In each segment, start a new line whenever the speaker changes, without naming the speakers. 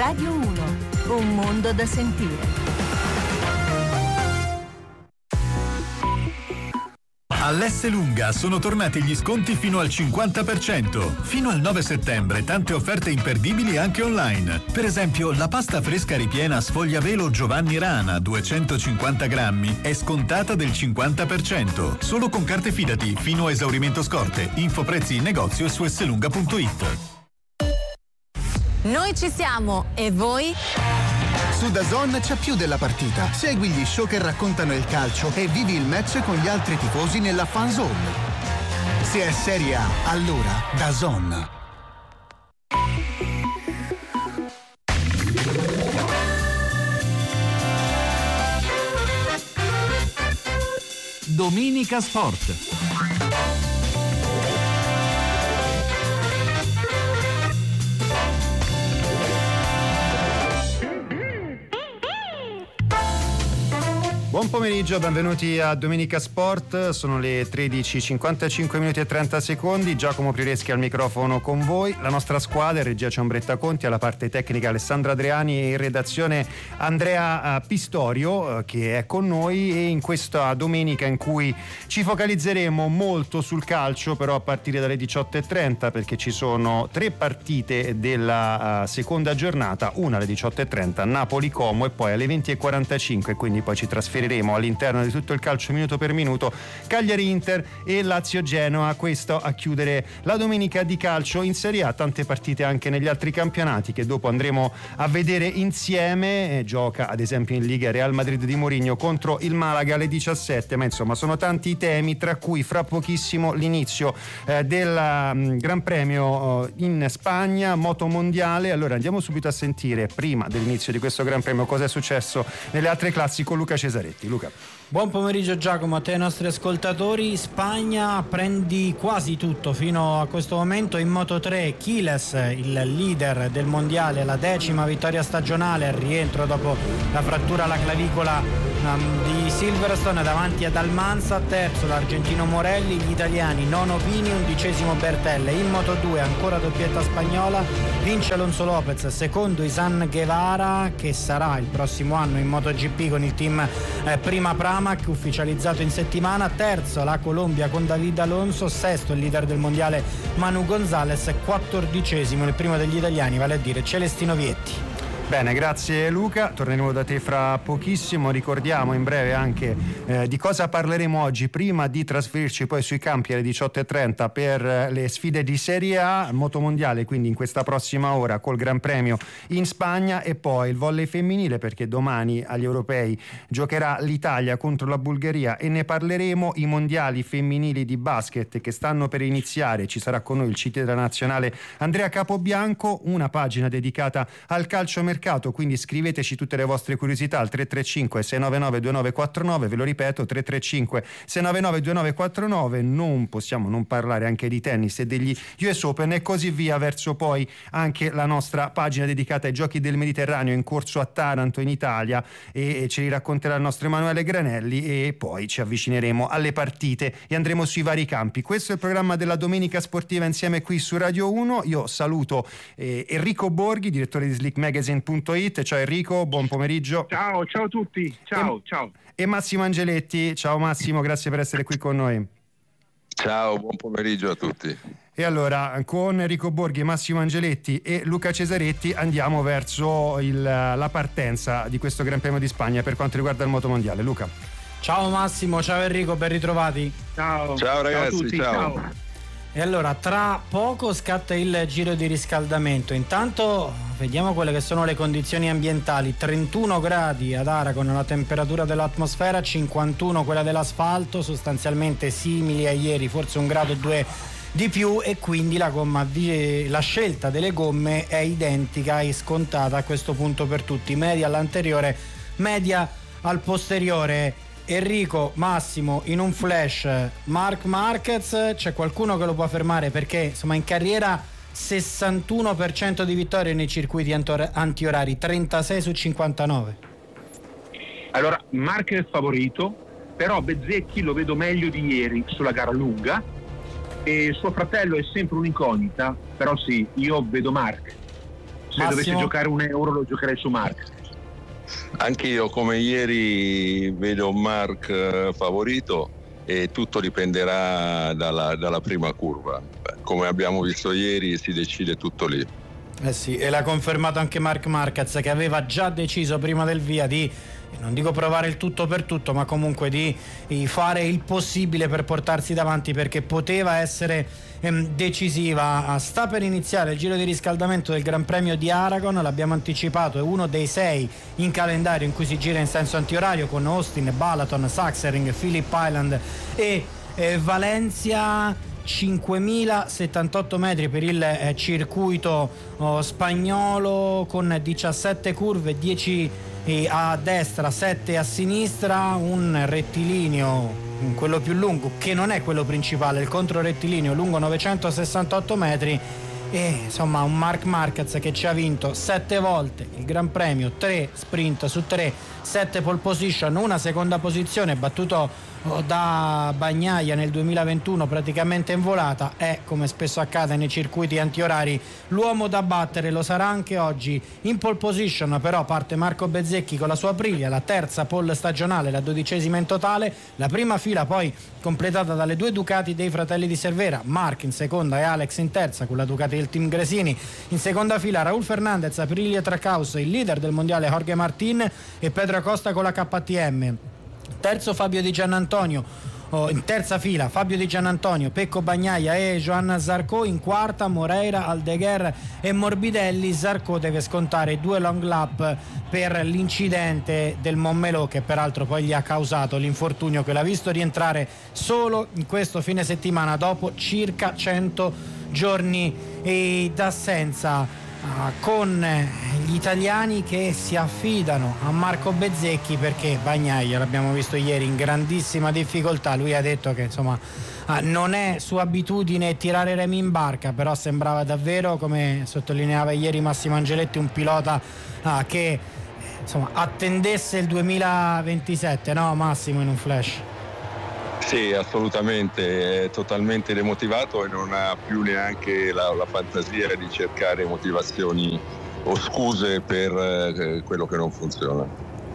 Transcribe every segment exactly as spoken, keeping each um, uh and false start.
Radio uno, un mondo da sentire.
All'Esselunga sono tornati gli sconti fino al cinquanta per cento. Fino al nove settembre tante offerte imperdibili anche online. Per esempio, la pasta fresca ripiena sfogliavelo Giovanni Rana duecentocinquanta grammi è scontata del cinquanta per cento. Solo con carte Fidati fino a esaurimento scorte. Info prezzi in negozio e su esselunga punto it.
Noi ci siamo, e voi?
Su DAZN c'è più della partita. Segui gli show che raccontano il calcio e vivi il match con gli altri tifosi nella fan zone. Se è Serie A, allora DAZN.
Domenica Sport.
Buon pomeriggio, benvenuti a Domenica Sport, sono le tredici e cinquantacinque minuti e trenta secondi, Giacomo Prireschi al microfono con voi, la nostra squadra, in regia c'è Ombretta Conti, alla parte tecnica Alessandra Adriani e in redazione Andrea Pistorio che è con noi, e in questa domenica in cui ci focalizzeremo molto sul calcio, però a partire dalle diciotto e trenta, perché ci sono tre partite della seconda giornata, una alle diciotto e trenta, Napoli-Como, e poi alle venti e quarantacinque, quindi poi ci trasferiremo all'interno di tutto il calcio minuto per minuto, Cagliari-Inter e Lazio-Genoa, questo a chiudere la domenica di calcio in Serie A. Tante partite anche negli altri campionati che dopo andremo a vedere insieme. Eh, gioca ad esempio in Liga Real Madrid di Mourinho contro il Malaga alle diciassette, ma insomma sono tanti i temi, tra cui fra pochissimo l'inizio eh, del um, Gran Premio uh, in Spagna, moto mondiale. Allora andiamo subito a sentire, prima dell'inizio di questo Gran Premio, cosa è successo nelle altre classi con Luca Cesaretti. Luca.
Buon pomeriggio Giacomo, a te e ai nostri ascoltatori. Spagna, prendi quasi tutto fino a questo momento. In Moto tre Quiles, il leader del mondiale, la decima vittoria stagionale, al rientro dopo la frattura alla clavicola um, di Silverstone, davanti ad Almanza. Terzo l'argentino Morelli, gli italiani nono Pini, undicesimo Bertelle. In Moto due ancora doppietta spagnola, vince Alonso Lopez, secondo Isan Guevara, che sarà il prossimo anno in MotoGP con il team eh, Prima Pramac, ufficializzato in settimana. Terzo la Colombia con David Alonso, sesto il leader del mondiale Manu Gonzalez, quattordicesimo il primo degli italiani, vale a dire Celestino Vietti.
Bene, grazie Luca, torneremo da te fra pochissimo. Ricordiamo in breve anche eh, di cosa parleremo oggi, prima di trasferirci poi sui campi alle diciotto e trenta per eh, le sfide di Serie A, motomondiale quindi in questa prossima ora col Gran Premio in Spagna, e poi il volley femminile, perché domani agli europei giocherà l'Italia contro la Bulgaria, e ne parleremo. I mondiali femminili di basket che stanno per iniziare, ci sarà con noi il C T della nazionale Andrea Capobianco, una pagina dedicata al calcio mercato, quindi scriveteci tutte le vostre curiosità al tre tre cinque sei nove nove due nove quattro nove, ve lo ripeto tre tre cinque sei nove nove due nove quattro nove. Non possiamo non parlare anche di tennis e degli U S Open e così via, verso poi anche la nostra pagina dedicata ai giochi del Mediterraneo in corso a Taranto in Italia, e ce li racconterà il nostro Emanuele Granelli, e poi ci avvicineremo alle partite e andremo sui vari campi. Questo è il programma della Domenica Sportiva insieme qui su Radio uno. Io saluto eh, Enrico Borghi, direttore di slick magazine punto it. Ciao Enrico, buon pomeriggio.
Ciao, ciao a tutti, ciao, e, ciao.
E Massimo Angeletti, ciao Massimo, grazie per essere qui con noi.
Ciao, buon pomeriggio a tutti.
E allora, con Enrico Borghi, Massimo Angeletti e Luca Cesaretti andiamo verso il, la partenza di questo Gran Premio di Spagna per quanto riguarda il motomondiale. Luca.
Ciao Massimo, ciao Enrico, ben ritrovati.
Ciao,
ciao ragazzi,
ciao a tutti,
ciao.
ciao.
E allora, tra poco scatta il giro di riscaldamento. Intanto vediamo quelle che sono le condizioni ambientali. trentuno gradi ad Aragon la temperatura dell'atmosfera, cinquantuno quella dell'asfalto, sostanzialmente simili a ieri, forse un grado o due di più, e quindi la gomma di, la scelta delle gomme è identica e scontata a questo punto per tutti, media all'anteriore, media al posteriore. Enrico, Massimo, in un flash, Marc Marquez, c'è qualcuno che lo può fermare? Perché insomma in carriera sessantuno per cento di vittorie nei circuiti antiorari, trentasei su cinquantanove.
Allora, Marquez è favorito, però Bezzecchi lo vedo meglio di ieri sulla gara lunga, e suo fratello è sempre un'incognita, però sì, io vedo Marc Se Massimo. dovessi giocare un euro lo giocherei su Marc.
Anche io come ieri vedo Marc favorito e tutto dipenderà dalla, dalla prima curva. Come abbiamo visto ieri si decide tutto lì.
Eh sì, e l'ha confermato anche Marc Marquez, che aveva già deciso prima del via di, non dico provare il tutto per tutto, ma comunque di, di fare il possibile per portarsi davanti, perché poteva essere ehm, decisiva. Sta per iniziare il giro di riscaldamento del Gran Premio di Aragon, l'abbiamo anticipato, è uno dei sei in calendario in cui si gira in senso antiorario, con Austin, Balaton, Sachsenring, Phillip Island e eh, Valencia. cinquemilasettantotto metri per il eh, circuito oh, spagnolo, con diciassette curve, dieci eh, a destra, sette a sinistra, un rettilineo, quello più lungo, che non è quello principale, il controrettilineo lungo novecentosessantotto metri. E insomma un Marc Marquez che ci ha vinto sette volte il Gran Premio, tre sprint su tre, sette pole position, una seconda posizione, battuto da Bagnaia nel duemilaventuno praticamente in volata. È, come spesso accade nei circuiti antiorari, l'uomo da battere. Lo sarà anche oggi. In pole position però parte Marco Bezzecchi con la sua Aprilia, la terza pole stagionale, la dodicesima in totale. La prima fila poi completata dalle due Ducati dei fratelli di Cervera, Marc in seconda e Alex in terza con la Ducati del team Gresini. In seconda fila Raúl Fernández, Aprilia Trackhouse, il leader del mondiale Jorge Martín e Pedro Acosta con la K T M. Terzo Fabio Di Giannantonio, oh, in terza fila Fabio Di Giannantonio, Pecco Bagnaia e Joan Zarco. In quarta Moreira, Aldeguer e Morbidelli. Zarco deve scontare due long lap per l'incidente del Montmelò, che peraltro poi gli ha causato l'infortunio che l'ha visto rientrare solo in questo fine settimana dopo circa cento giorni d'assenza. Uh, con gli italiani che si affidano a Marco Bezzecchi, perché Bagnaia, l'abbiamo visto ieri, in grandissima difficoltà. Lui ha detto che insomma uh, non è sua abitudine tirare remi in barca, però sembrava davvero, come sottolineava ieri Massimo Angeletti, un pilota uh, che insomma attendesse il duemilaventisette, no Massimo, in un flash?
Sì, assolutamente, è totalmente demotivato e non ha più neanche la, la fantasia di cercare motivazioni o scuse per eh, quello che non funziona.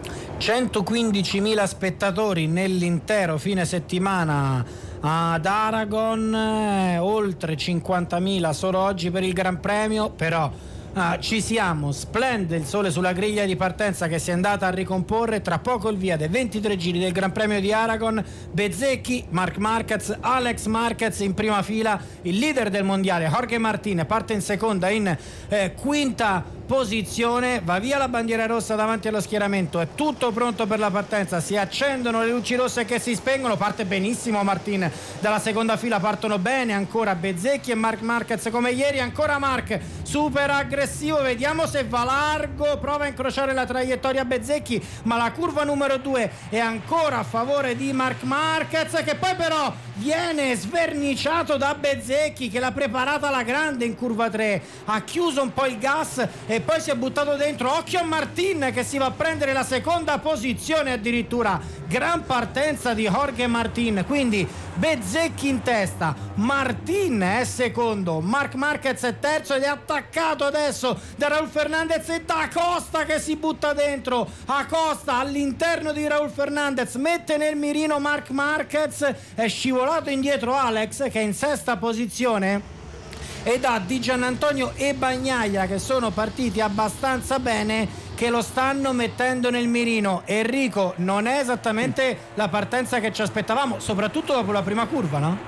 centoquindicimila spettatori nell'intero fine settimana ad Aragon, eh, oltre cinquantamila solo oggi per il Gran Premio, però Ah, ci siamo, splende il sole sulla griglia di partenza che si è andata a ricomporre. Tra poco il via dei ventitré giri del Gran Premio di Aragon. Bezzecchi, Marc Marquez, Alex Marquez in prima fila, il leader del mondiale Jorge Martín parte in seconda, in eh, quinta posizione. Va via la bandiera rossa davanti allo schieramento, è tutto pronto per la partenza, si accendono le luci rosse che si spengono. Parte benissimo Martín dalla seconda fila, partono bene ancora Bezzecchi e Marc Marquez come ieri. Ancora Marc super aggressivo, vediamo se va largo, prova a incrociare la traiettoria Bezzecchi, ma la curva numero due è ancora a favore di Marc Marquez, che poi però viene sverniciato da Bezzecchi, che l'ha preparata alla grande in curva tre, ha chiuso un po' il gas e poi si è buttato dentro. Occhio a Martín che si va a prendere la seconda posizione addirittura. Gran partenza di Jorge Martín, quindi Bezzecchi in testa, Martín è secondo, Marc Marquez è terzo ed è attaccato adesso da Raúl Fernández e da Acosta che si butta dentro. Acosta all'interno di Raúl Fernández mette nel mirino Marc Marquez, è scivolato indietro Alex che è in sesta posizione, e da Di Giannantonio e Bagnaia che sono partiti abbastanza bene, che lo stanno mettendo nel mirino. Enrico, non è esattamente la partenza che ci aspettavamo, soprattutto dopo la prima curva, no?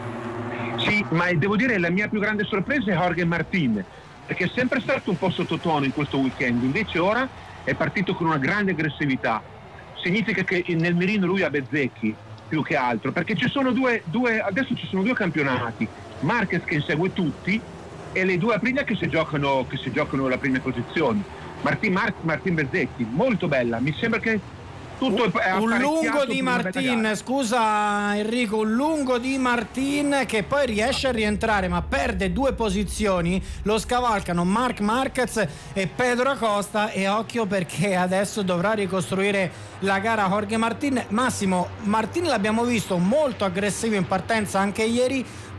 Sì, ma devo dire la mia più grande sorpresa è Jorge Martín, perché è sempre stato un po' sottotono in questo weekend, invece ora è partito con una grande aggressività. Significa che nel mirino lui ha Bezzecchi più che altro, perché ci sono due, due adesso ci sono due campionati, Marquez che insegue tutti e le due Aprilia che si giocano, che si giocano la prima posizione. Martín, Mar- Martín Bezzecchi, molto bella, mi sembra che tutto è
un lungo di Martín, scusa Enrico, un lungo di Martín che poi riesce a rientrare ma perde due posizioni, lo scavalcano Marc Marquez e Pedro Acosta, e occhio perché adesso dovrà ricostruire la gara Jorge Martín. Massimo, Martín l'abbiamo visto molto aggressivo in partenza anche ieri,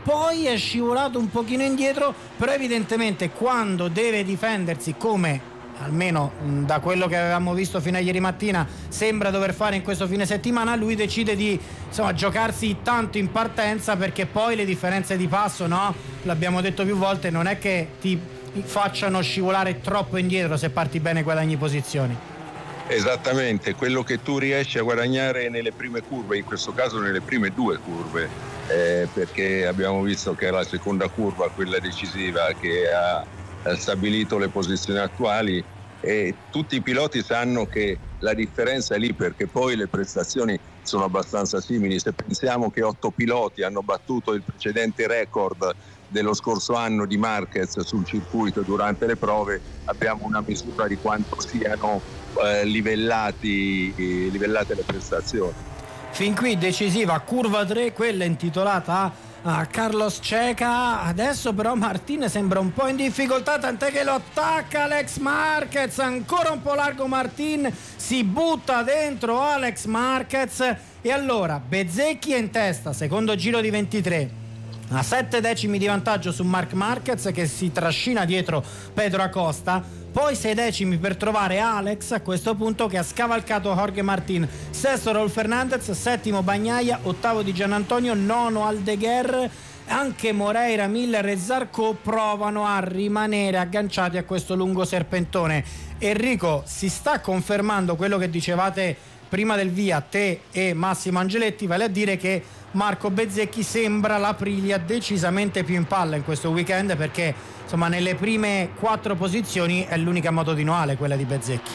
poi è scivolato un pochino indietro, però evidentemente quando deve difendersi, come almeno da quello che avevamo visto fino a ieri mattina sembra dover fare in questo fine settimana, lui decide di insomma giocarsi tanto in partenza, perché poi le differenze di passo, no? L'abbiamo detto più volte, non è che ti facciano scivolare troppo indietro, se parti bene guadagni posizioni.
Esattamente, quello che tu riesci a guadagnare nelle prime curve, in questo caso nelle prime due curve, eh, perché abbiamo visto che è la seconda curva, quella decisiva, che ha stabilito le posizioni attuali, e tutti i piloti sanno che la differenza è lì, perché poi le prestazioni sono abbastanza simili. Se pensiamo che otto piloti hanno battuto il precedente record dello scorso anno di Marquez sul circuito durante le prove, abbiamo una misura di quanto siano eh, livellati, eh, livellate le prestazioni.
Fin qui decisiva curva tre, quella intitolata a Carlos Checa. Adesso però Martin sembra un po' in difficoltà, tant'è che lo attacca Alex Marquez, ancora un po' largo Martin, si butta dentro Alex Marquez, e allora Bezzecchi è in testa, secondo giro di ventitré, a sette decimi di vantaggio su Marc Marquez, che si trascina dietro Pedro Acosta, poi sei decimi per trovare Alex a questo punto, che ha scavalcato Jorge Martin, sesto Raul Fernandez, settimo Bagnaia, ottavo Di Giannantonio, nono Aldeguer. Anche Moreira, Miller e Zarco provano a rimanere agganciati a questo lungo serpentone. Enrico, si sta confermando quello che dicevate prima del via te e Massimo Angeletti, vale a dire che Marco Bezzecchi sembra l'Aprilia decisamente più in palla in questo weekend, perché insomma nelle prime quattro posizioni è l'unica moto di Noale quella di Bezzecchi.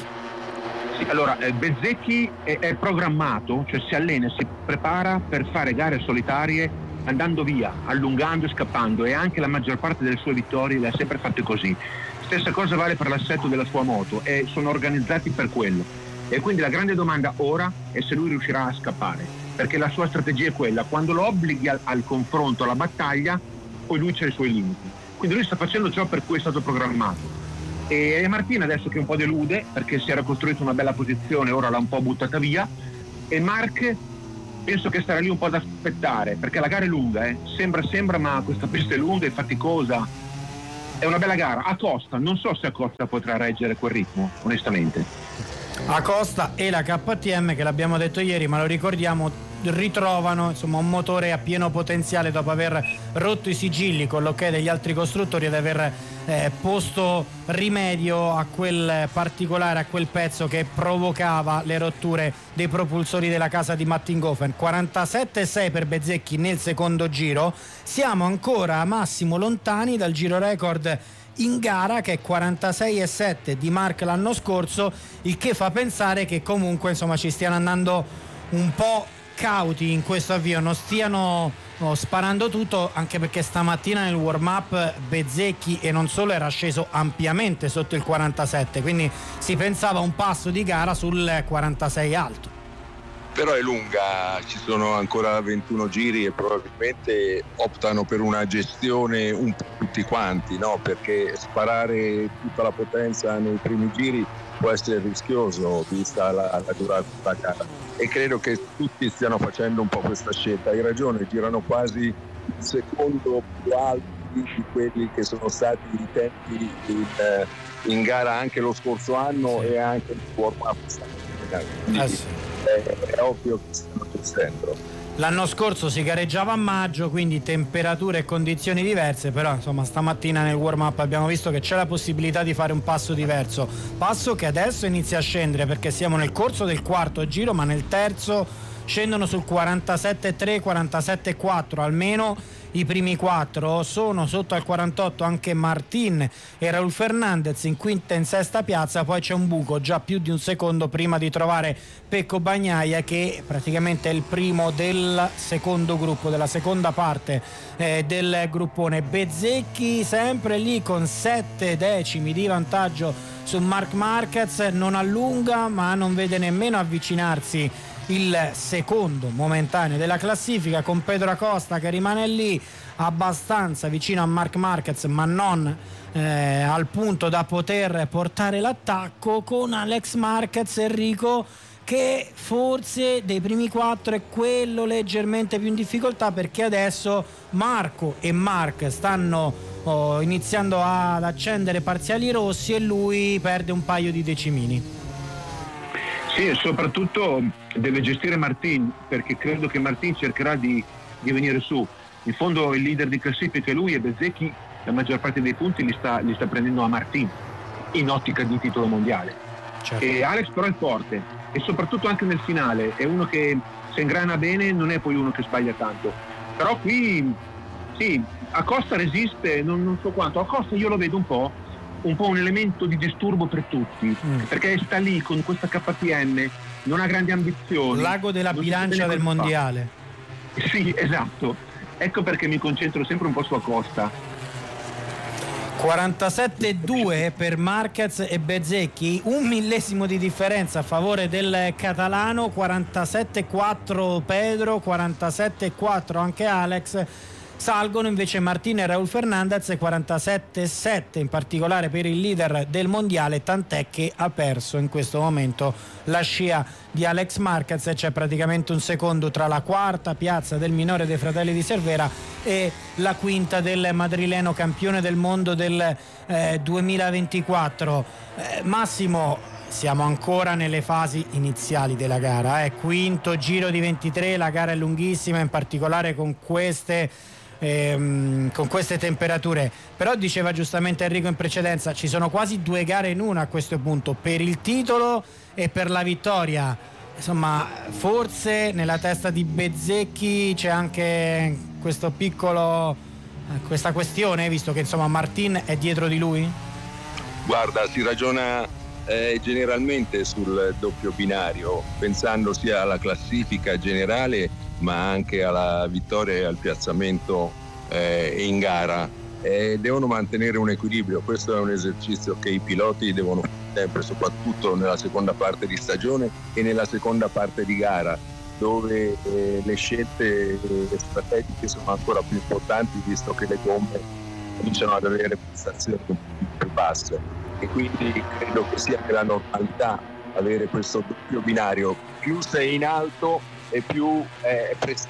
Sì, allora eh, Bezzecchi è, è programmato, cioè si allena, si prepara per fare gare solitarie andando via, allungando e scappando, e anche la maggior parte delle sue vittorie le ha sempre fatte così. Stessa cosa vale per l'assetto della sua moto, e sono organizzati per quello. E quindi la grande domanda ora è se lui riuscirà a scappare, perché la sua strategia è quella: quando lo obblighi al, al confronto, alla battaglia, poi lui c'ha i suoi limiti. Quindi lui sta facendo ciò per cui è stato programmato. E Martin adesso che un po' delude, perché si era costruito una bella posizione, ora l'ha un po' buttata via, e Marc penso che starà lì un po' ad aspettare, perché la gara è lunga, eh. sembra sembra ma questa pista è lunga, è faticosa, è una bella gara. Acosta, non so se Acosta potrà reggere quel ritmo, onestamente.
Acosta e la K T M, che l'abbiamo detto ieri ma lo ricordiamo, ritrovano insomma un motore a pieno potenziale dopo aver rotto i sigilli con l'ok degli altri costruttori ed aver eh, posto rimedio a quel particolare, a quel pezzo che provocava le rotture dei propulsori della casa di Mattinghofen. quarantasette sei per Bezzecchi nel secondo giro, siamo ancora a Massimo lontani dal giro record in gara, che è quarantasei e sette di Marc l'anno scorso, il che fa pensare che comunque insomma ci stiano andando un po' cauti in questo avvio, non stiano no, sparando tutto, anche perché stamattina nel warm up Bezzecchi e non solo era sceso ampiamente sotto il quarantasette, quindi si pensava un passo di gara sul quarantasei alto.
Però è lunga, ci sono ancora ventuno giri e probabilmente optano per una gestione un po' tutti quanti, no? Perché sparare tutta la potenza nei primi giri può essere rischioso vista la, la durata della gara, e credo che tutti stiano facendo un po' questa scelta. Hai ragione, girano quasi il secondo più alto di quelli che sono stati i tempi in, in gara anche lo scorso anno, sì. E anche il warm up.
Eh sì.
È, è ovvio che stiano gestendo.
L'anno scorso si gareggiava a maggio, quindi temperature e condizioni diverse, però insomma stamattina nel warm up abbiamo visto che c'è la possibilità di fare un passo diverso, passo che adesso inizia a scendere, perché siamo nel corso del quarto giro, ma nel terzo scendono sul quarantasette tre, quarantasette quattro, almeno i primi quattro. Sono sotto al quarantotto anche Martin e Raul Fernandez in quinta e in sesta piazza, poi c'è un buco già più di un secondo prima di trovare Pecco Bagnaia, che praticamente è il primo del secondo gruppo, della seconda parte eh, del gruppone. Bezzecchi sempre lì con sette decimi di vantaggio su Marc Marquez, non allunga ma non vede nemmeno avvicinarsi il secondo momentaneo della classifica, con Pedro Acosta che rimane lì abbastanza vicino a Marc Marquez ma non eh, al punto da poter portare l'attacco, con Alex Marquez, Enrico, che forse dei primi quattro è quello leggermente più in difficoltà, perché adesso Marco e Marc stanno oh, iniziando ad accendere parziali rossi e lui perde un paio di decimini.
Sì, e soprattutto deve gestire Martin, perché credo che Martin cercherà di, di venire su. In fondo il leader di classifica è lui, e Bezzecchi la maggior parte dei punti li sta, li sta prendendo a Martin in ottica di titolo mondiale. Certo. E Alex però è forte, e soprattutto anche nel finale è uno che se ingrana bene, non è poi uno che sbaglia tanto. Però qui sì, Acosta resiste, non, non so quanto. Acosta io lo vedo un po' un po' un elemento di disturbo per tutti, mm. perché sta lì con questa K T M, non ha grandi ambizioni.
L'ago della bilancia del mondiale.
Fa. Sì, esatto. Ecco perché mi concentro sempre un po' su Acosta.
quarantasette due per Marquez e Bezzecchi, un millesimo di differenza a favore del catalano. Quarantasette quattro Pedro, quarantasette quattro anche Alex. Salgono invece Martin e Raúl Fernandez, quarantasette sette in particolare per il leader del mondiale, tant'è che ha perso in questo momento la scia di Alex Marquez, e c'è praticamente un secondo tra la quarta piazza del minore dei fratelli di Cervera e la quinta del madrileno campione del mondo del eh, duemilaventiquattro. Eh, Massimo, siamo ancora nelle fasi iniziali della gara, eh. Quinto giro di ventitré, la gara è lunghissima, in particolare con queste Ehm, con queste temperature, però diceva giustamente Enrico in precedenza, ci sono quasi due gare in una a questo punto, per il titolo e per la vittoria. Insomma, forse nella testa di Bezzecchi c'è anche questo piccolo questa questione, visto che insomma Martin è dietro di lui.
Guarda, si ragiona eh, generalmente sul doppio binario, pensando sia alla classifica generale ma anche alla vittoria e al piazzamento eh, in gara. Eh, devono mantenere un equilibrio, questo è un esercizio che i piloti devono fare sempre, soprattutto nella seconda parte di stagione e nella seconda parte di gara, dove eh, le scelte eh, strategiche sono ancora più importanti, visto che le gomme cominciano ad avere prestazioni un po' più basse, e quindi credo che sia nella normalità avere questo doppio binario, più sei in alto e più eh, presto.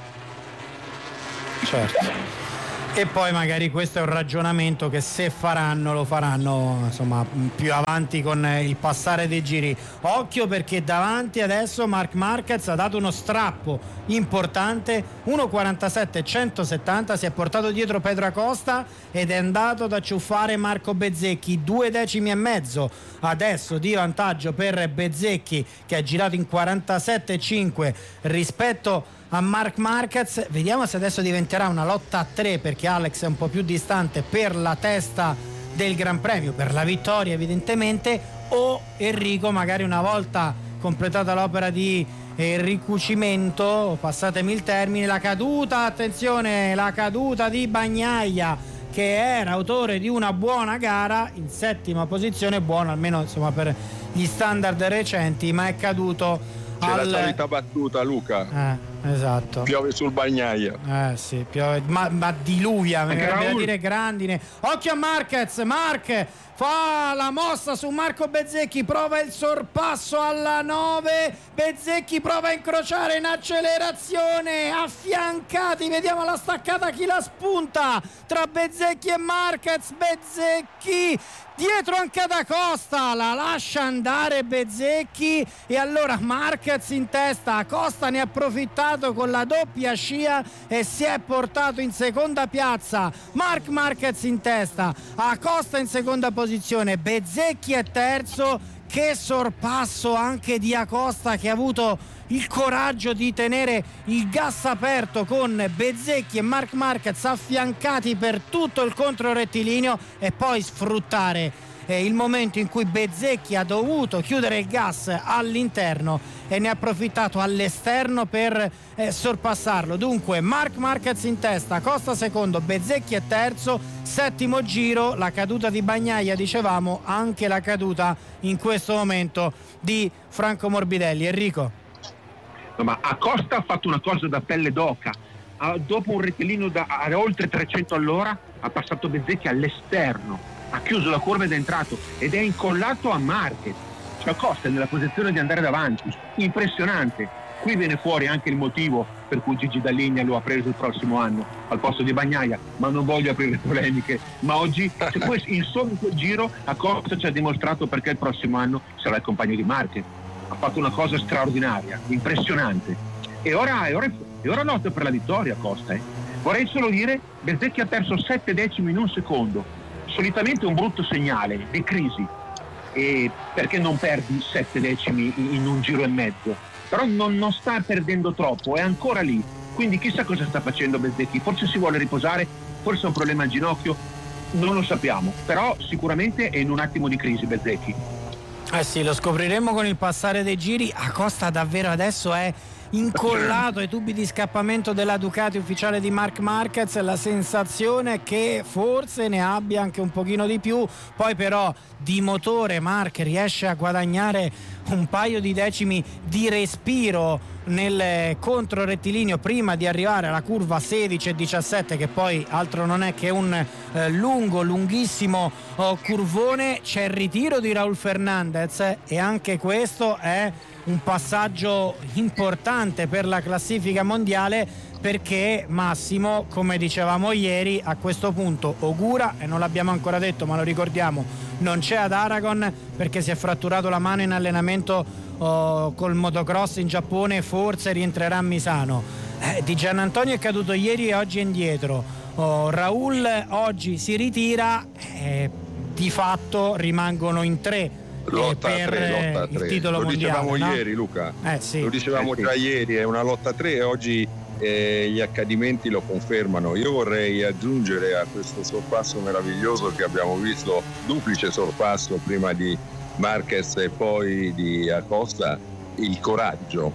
Certo. E poi magari questo è un ragionamento che, se faranno, lo faranno insomma più avanti con il passare dei giri. Occhio, perché davanti adesso Marc Marquez ha dato uno strappo importante, uno quarantasette centosettanta, si è portato dietro Pedro Acosta ed è andato ad acciuffare Marco Bezzecchi, due decimi e mezzo adesso di vantaggio per Bezzecchi, che ha girato in quarantasette cinque rispetto a Marc Marquez. Vediamo se adesso diventerà una lotta a tre, perché Alex è un po' più distante per la testa del Gran Premio, per la vittoria evidentemente, o Enrico magari una volta completata l'opera di eh, ricucimento, passatemi il termine, la caduta, attenzione, la caduta di Bagnaia, che era autore di una buona gara in settima posizione, buono almeno insomma per gli standard recenti, ma è caduto.
C'è
al...
la solita battuta, Luca.
Eh, esatto.
Piove sul Bagnaia.
Eh sì, piove, ma, ma diluvia, mi verrebbe da dire grandine. Occhio a Marquez, Marc fa la mossa su Marco Bezzecchi, prova il sorpasso alla nove, Bezzecchi prova a incrociare in accelerazione, affiancati, vediamo la staccata, chi la spunta tra Bezzecchi e Marquez. Bezzecchi dietro anche ad Acosta, la lascia andare Bezzecchi, e allora Marquez in testa, Acosta ne ha approfittato con la doppia scia e si è portato in seconda piazza. Marc Marquez in testa, Acosta in seconda posizione, Bezzecchi è terzo. Che sorpasso anche di Acosta, che ha avuto il coraggio di tenere il gas aperto con Bezzecchi e Marc Marquez affiancati per tutto il controrettilineo, e poi sfruttare eh, il momento in cui Bezzecchi ha dovuto chiudere il gas all'interno e ne ha approfittato all'esterno per eh, sorpassarlo. Dunque Marc Marquez in testa, Acosta secondo, Bezzecchi è terzo. Settimo giro, la caduta di Bagnaia, dicevamo, anche la caduta in questo momento di Franco Morbidelli. Enrico.
No, ma Acosta ha fatto una cosa da pelle d'oca. Ah, dopo un rettilineo da a oltre trecento all'ora ha passato Bezzecchi all'esterno, ha chiuso la curva ed è entrato ed è incollato a Marquez. cioè Costa è nella posizione di andare davanti, impressionante. Qui viene fuori anche il motivo per cui Gigi Dall'Igna lo ha preso il prossimo anno al posto di Bagnaia, ma non voglio aprire polemiche, ma oggi se poi in solo in quel giro Acosta ci ha dimostrato perché il prossimo anno sarà il compagno di Marquez. Ha fatto una cosa straordinaria, impressionante, e ora, e ora, e ora lotta per la vittoria Acosta. Eh. Vorrei solo dire, Bezzecchi ha perso sette decimi in un secondo, solitamente un brutto segnale di crisi, e perché non perdi sette decimi in un giro e mezzo? Però non, non sta perdendo troppo, è ancora lì, quindi chissà cosa sta facendo Bezzecchi, forse si vuole riposare, forse ha un problema al ginocchio, non lo sappiamo, però sicuramente è in un attimo di crisi Bezzecchi.
Eh sì, lo scopriremo con il passare dei giri. Acosta davvero adesso è incollato ai tubi di scappamento della Ducati ufficiale di Marc Marquez, la sensazione è che forse ne abbia anche un pochino di più, poi però di motore Marc riesce a guadagnare un paio di decimi di respiro nel contro rettilineo prima di arrivare alla curva sedici e diciassette, che poi altro non è che un eh, lungo lunghissimo oh, curvone. C'è il ritiro di Raúl Fernández e anche questo è un passaggio importante per la classifica mondiale, perché Massimo, come dicevamo ieri, a questo punto Ogura, e non l'abbiamo ancora detto ma lo ricordiamo, non c'è ad Aragon perché si è fratturato la mano in allenamento oh, col motocross in Giappone, forse rientrerà a Misano. eh, Di Giannantonio è caduto ieri e oggi è indietro. oh, Raúl oggi si ritira, eh, di fatto rimangono in tre
lotta
per
a tre, lotta a tre.
il titolo
lo
mondiale,
dicevamo
no?
ieri Luca,
eh, sì.
lo dicevamo
eh, sì.
già ieri, è una lotta a tre e oggi eh, gli accadimenti lo confermano. Io vorrei aggiungere a questo sorpasso meraviglioso che abbiamo visto, duplice sorpasso prima di Marquez e poi di Acosta, il coraggio.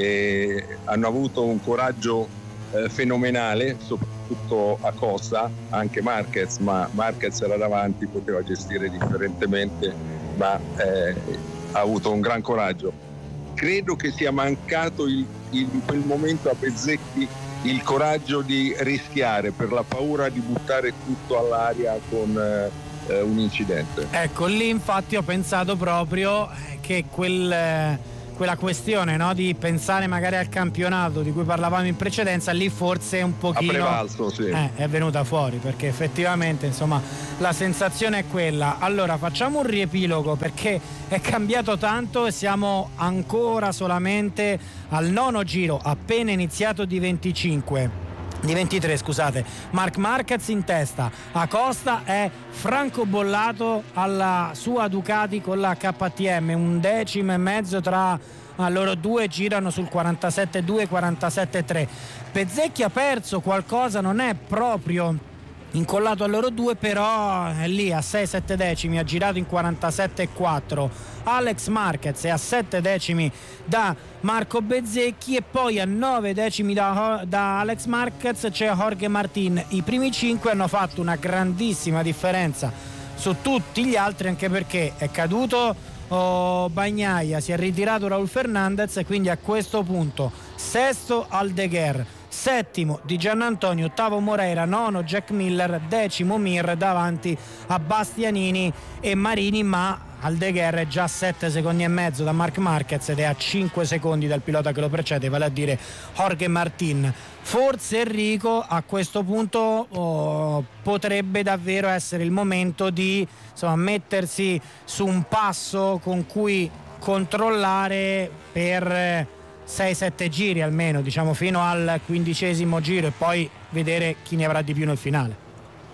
E hanno avuto un coraggio eh, fenomenale, soprattutto Acosta, anche Marquez, ma Marquez era davanti, poteva gestire differentemente, ma eh, ha avuto un gran coraggio. Credo che sia mancato il, il, in quel momento a Bezzecchi il coraggio di rischiare per la paura di buttare tutto all'aria con eh, un incidente.
Ecco, lì infatti ho pensato proprio che quel, quella questione, no, di pensare magari al campionato di cui parlavamo in precedenza, lì forse un pochino
ha prevalso, sì.
eh, è venuta fuori, perché effettivamente insomma la sensazione è quella. Allora facciamo un riepilogo, perché è cambiato tanto e siamo ancora solamente al nono giro, appena iniziato di venticinque di ventitré, scusate. Marc Marquez in testa, Acosta è francobollato alla sua Ducati con la K T M, un decimo e mezzo tra loro due, girano sul quarantasette due quarantasette tre. Bezzecchi ha perso qualcosa, non è proprio incollato a loro due, però è lì a sei sette decimi, ha girato in quarantasette quattro. Alex Marquez è a sette decimi da Marco Bezzecchi e poi a nove decimi da, da Alex Marquez c'è Jorge Martin. I primi cinque hanno fatto una grandissima differenza su tutti gli altri, anche perché è caduto oh, Bagnaia, si è ritirato Raúl Fernández e quindi a questo punto sesto Aldeguer, settimo Di Giannantonio, ottavo Moreira, nono Jack Miller, decimo Mir davanti a Bastianini e Marini, ma Aldeguer è già a sette secondi e mezzo da Marc Marquez ed è a cinque secondi dal pilota che lo precede, vale a dire Jorge Martin. Forse Enrico a questo punto oh, potrebbe davvero essere il momento di insomma, mettersi su un passo con cui controllare per sei sette giri almeno, diciamo fino al quindicesimo giro, e poi vedere chi ne avrà di più nel finale.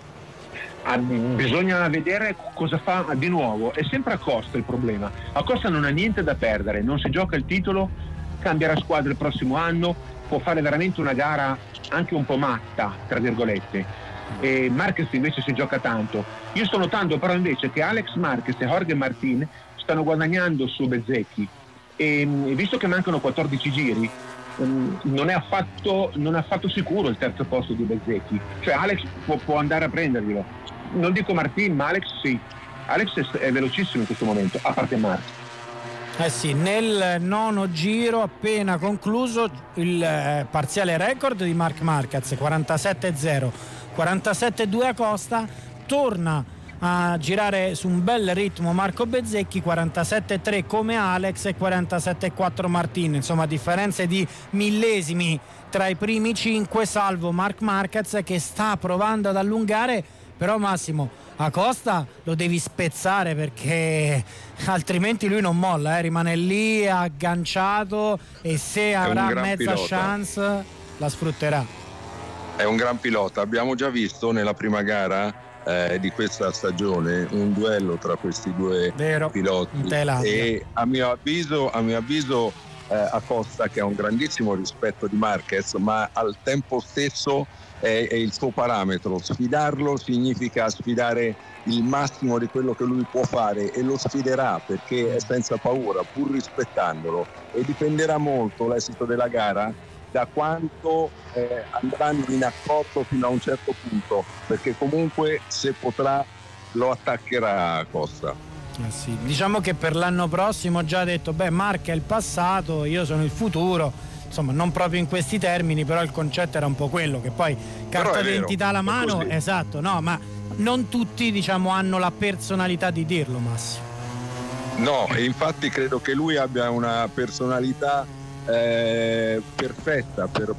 Ah, bisogna vedere cosa fa di nuovo. È sempre Acosta il problema. Acosta non ha niente da perdere, non si gioca il titolo, cambierà squadra il prossimo anno, può fare veramente una gara anche un po' matta, tra virgolette. E Marquez invece si gioca tanto. Io sto notando però invece che Alex Marquez e Jorge Martin stanno guadagnando su Bezzecchi, e, e visto che mancano quattordici giri, um, non è affatto non è affatto sicuro il terzo posto di Bezzecchi. Cioè Alex può, può andare a prenderglielo. Non dico Martin, ma Alex sì. Alex è, è velocissimo in questo momento, a parte Marc.
Eh sì, nel nono giro appena concluso il eh, parziale record di Marc Marquez quarantasette zero, quarantasette due Acosta, torna a girare su un bel ritmo Marco Bezzecchi, quarantasette tre come Alex e quarantasette quattro Martin, insomma differenze di millesimi tra i primi cinque, salvo Marc Marquez che sta provando ad allungare. Però Massimo, Acosta lo devi spezzare, perché altrimenti lui non molla, eh? Rimane lì agganciato, e se avrà mezza pilota. chance la sfrutterà.
È un gran pilota, abbiamo già visto nella prima gara eh, di questa stagione un duello tra questi due
Vero,
piloti, e a mio avviso, a mio avviso eh, Acosta, che ha un grandissimo rispetto di Marquez, ma al tempo stesso è, è il suo parametro. Sfidarlo significa sfidare il massimo di quello che lui può fare, e lo sfiderà perché è senza paura, pur rispettandolo, e dipenderà molto l'esito della gara da quanto eh, andranno in accordo fino a un certo punto, perché comunque se potrà lo attaccherà Costa.
Eh sì. Diciamo che per l'anno prossimo ho già detto, beh, Marc è il passato, io sono il futuro, insomma non proprio in questi termini, però il concetto era un po' quello, che poi carta d'identità alla mano, esatto, no, ma non tutti, diciamo, hanno la personalità di dirlo, Massimo.
No, e infatti credo che lui abbia una personalità Eh, perfetta, per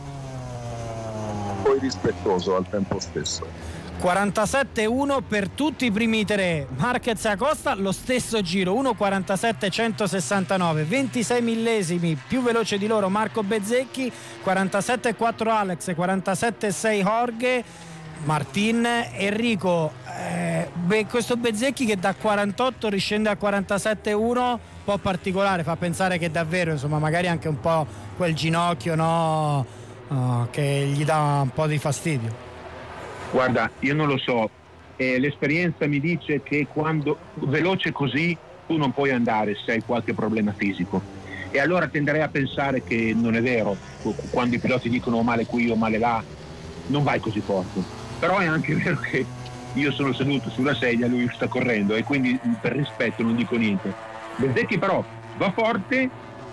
poi rispettoso al tempo stesso.
quarantasette uno per tutti i primi tre, Marquez e Acosta lo stesso giro, uno quarantasette centosessantanove, ventisei millesimi più veloce di loro Marco Bezzecchi, quarantasette quattro Alex, quarantasette sei Jorge Martin. Enrico, eh, beh, questo Bezzecchi che da quarantotto riscende a quarantasette uno, un po' particolare, fa pensare che davvero, insomma, magari anche un po' quel ginocchio, no, oh, che gli dà un po' di fastidio.
Guarda, io non lo so, eh, l'esperienza mi dice che quando veloce così tu non puoi andare se hai qualche problema fisico, e allora tenderei a pensare che non è vero quando i piloti dicono male qui o male là, non vai così forte. Però è anche vero che io sono seduto sulla sedia, lui sta correndo, e quindi per rispetto non dico niente. Bezzecchi però va forte,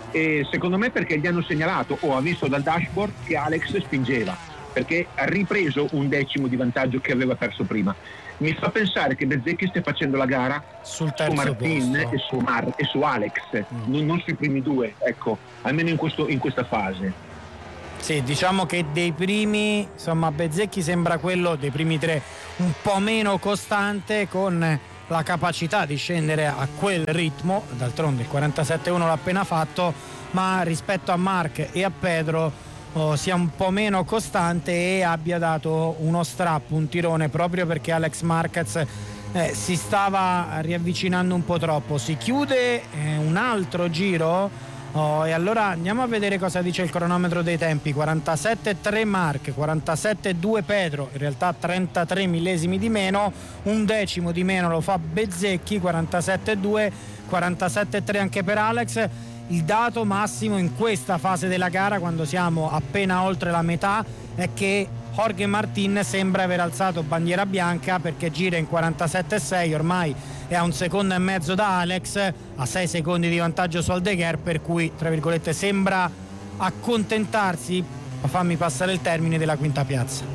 e secondo me perché gli hanno segnalato, o ha visto dal dashboard, che Alex spingeva, perché ha ripreso un decimo di vantaggio che aveva perso prima. Mi fa pensare che Bezzecchi stia facendo la gara
sul
su Martin e su, Mar- e su Alex, mm. non, non sui primi due, ecco, almeno in, questo, in questa fase.
Sì, diciamo che dei primi, insomma, Bezzecchi sembra quello dei primi tre un po' meno costante, con la capacità di scendere a quel ritmo, d'altronde il quarantasette uno l'ha appena fatto, ma rispetto a Marc e a Pedro oh, sia un po' meno costante e abbia dato uno strappo, un tirone, proprio perché Alex Marquez eh, si stava riavvicinando un po' troppo. Si chiude eh, un altro giro. Oh, e allora andiamo a vedere cosa dice il cronometro dei tempi. quarantasette tre Marc, quarantasette due Pedro, in realtà trentatré millesimi di meno, un decimo di meno lo fa Bezzecchi, quarantasette due, quarantasette tre anche per Alex. Il dato massimo in questa fase della gara, quando siamo appena oltre la metà, è che Jorge Martin sembra aver alzato bandiera bianca, perché gira in quarantasette sei, ormai è a un secondo e mezzo da Alex, a sei secondi di vantaggio su Aldeguer, per cui tra virgolette sembra accontentarsi, fammi passare il termine, della quinta piazza.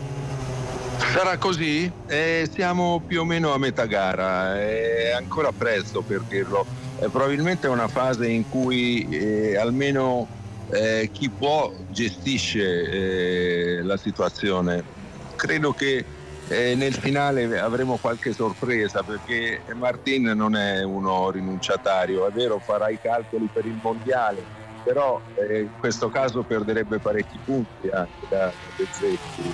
Sarà così? Eh, siamo più o meno a metà gara, è ancora presto per dirlo, è probabilmente una fase in cui eh, almeno eh, chi può gestisce eh, la situazione. Credo che Eh, nel finale avremo qualche sorpresa, perché Martin non è uno rinunciatario, è vero, farà i calcoli per il mondiale, però eh, in questo caso perderebbe parecchi punti anche da Bezzecchi,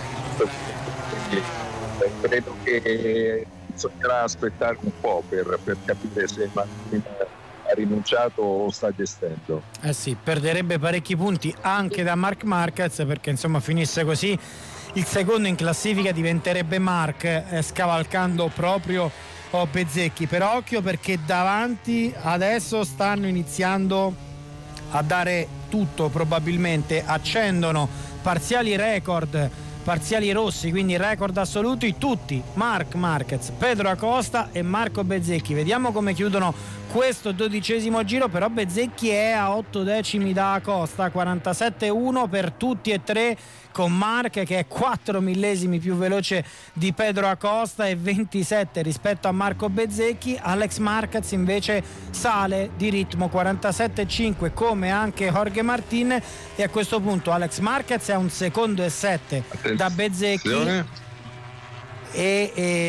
quindi eh, credo che bisognerà aspettare un po' per, per capire se Martin ha rinunciato o sta gestendo.
Eh sì, perderebbe parecchi punti anche da Marc Marquez, perché insomma finisse così il secondo in classifica diventerebbe Marc, eh, scavalcando proprio oh, Bezzecchi. Per occhio, perché davanti adesso stanno iniziando a dare tutto, probabilmente accendono parziali record, parziali rossi, quindi record assoluti tutti: Marc Marquez, Pedro Acosta e Marco Bezzecchi. Vediamo come chiudono questo dodicesimo giro, però Bezzecchi è a otto decimi da Acosta, quarantasette uno per tutti e tre, con Marc che è quattro millesimi più veloce di Pedro Acosta e ventisette rispetto a Marco Bezzecchi. Alex Marquez invece sale di ritmo, quarantasette cinque come anche Jorge Martin, e a questo punto Alex Marquez è a un secondo e sette da Bezzecchi e,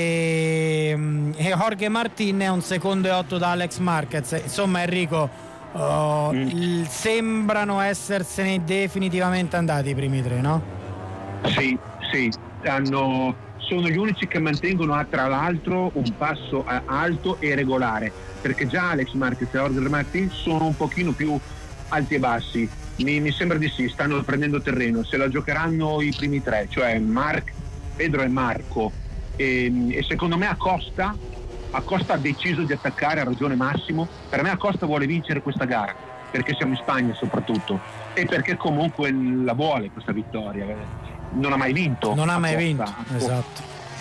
e, e Jorge Martin è a un secondo e otto da Alex Marquez. Insomma, Enrico, Oh, mm. sembrano essersene definitivamente andati i primi tre, no?
Sì, sì, hanno, sono gli unici che mantengono tra l'altro un passo alto e regolare, perché già Alex Marquez e Jorge Martin sono un pochino più alti e bassi. Mi, mi sembra di sì, stanno prendendo terreno, se la giocheranno i primi tre, cioè Marc, Pedro e Marco, e, e secondo me Acosta Acosta ha deciso di attaccare, ha ragione Massimo. Per me Acosta vuole vincere questa gara, perché siamo in Spagna soprattutto, e perché comunque la vuole questa vittoria. Non ha mai vinto.
Non ha mai
Acosta,
vinto,
Acosta.
Esatto.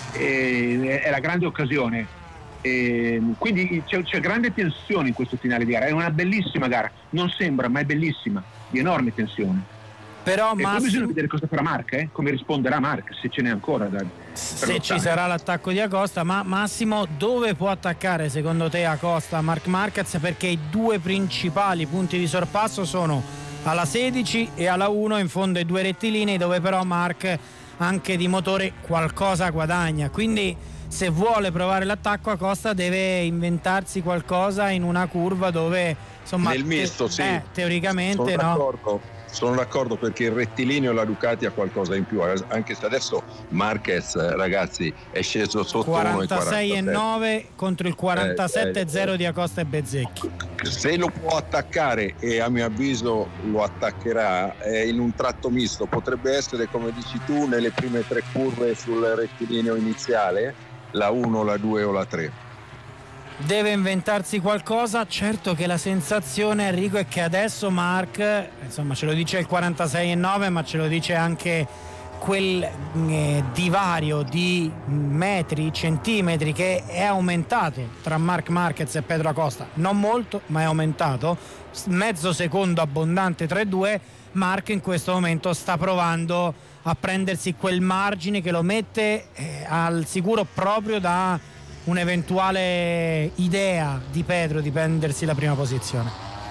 E, è la grande occasione. E, quindi c'è, c'è grande tensione in questo finale di gara. È una bellissima gara, non sembra, ma è bellissima, di enorme tensione.
Però
e
Massimo,
poi bisogna vedere cosa farà Marc, eh? Come risponderà Marc, se ce n'è ancora da,
se ci sarà l'attacco di Acosta. Ma Massimo, dove può attaccare secondo te Acosta Marc Marquez? Perché i due principali punti di sorpasso sono alla sedici e alla uno, in fondo ai due rettilinei, dove però Marc anche di motore qualcosa guadagna, quindi se vuole provare l'attacco Acosta deve inventarsi qualcosa in una curva dove insomma
nel misto,
te-
sì,
eh, teoricamente
sono
no
d'accordo. Sono d'accordo, perché il rettilineo la Ducati ha qualcosa in più, anche se adesso Marquez, ragazzi, è sceso sotto
quarantasei e nove contro il quarantasette zero eh, eh, di Acosta e Bezzecchi.
Se lo può attaccare, e a mio avviso lo attaccherà, eh, in un tratto misto, potrebbe essere, come dici tu, nelle prime tre curve sul rettilineo iniziale, la uno, la due o la tre.
Deve inventarsi qualcosa. Certo che la sensazione, Enrico, è che adesso Marc, insomma, ce lo dice il quarantasei e nove, ma ce lo dice anche quel eh, divario di metri, centimetri che è aumentato tra Marc Marquez e Pedro Acosta. Non molto, ma è aumentato, mezzo secondo abbondante tra i due. Marc in questo momento sta provando a prendersi quel margine che lo mette eh, al sicuro proprio da un'eventuale idea di Pedro di prendersi la prima posizione.